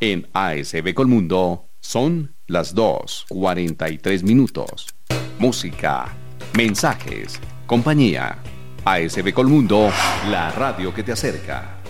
En ASB Colmundo son las 2:43. Música, mensajes, compañía. ASB Colmundo, la radio que te acerca.